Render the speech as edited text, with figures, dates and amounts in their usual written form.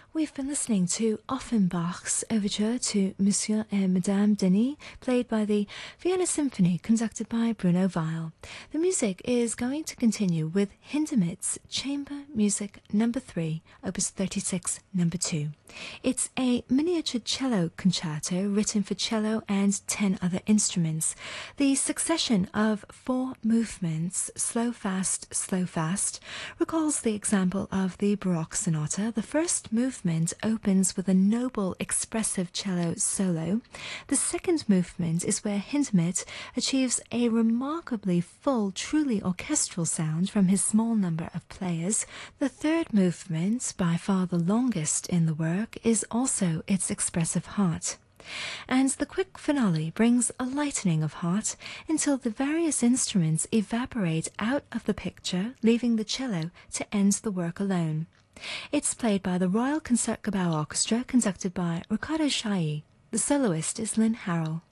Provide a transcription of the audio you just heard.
We've been listening to Offenbach's overture to Monsieur et Madame Denis, played by the Vienna Symphony, conducted by Bruno Weil. The music is going to continue with Hindemith's Chamber Music No. 3, Opus 36, No. 2. It's a miniature cello concerto written for cello and 10 other instruments. The succession of 4 movements, slow, fast, recalls the example of the Baroque sonata. The first movement opens with a noble, expressive cello solo. The second movement is where Hindemith achieves a remarkably full, truly orchestral sound from his small number of players. The third movement, by far the longest in the work, is also its expressive heart. And the quick finale brings a lightening of heart until the various instruments evaporate out of the picture, leaving the cello to end the work alone. It's played by the Royal Concertgebouw Orchestra, conducted by Riccardo Chailly. The soloist is Lynn Harrell.